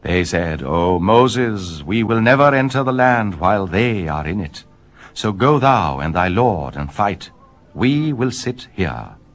They said, O Moses, we will never enter the land while they are in it. So go thou and thy Lord and fight. We will sit here.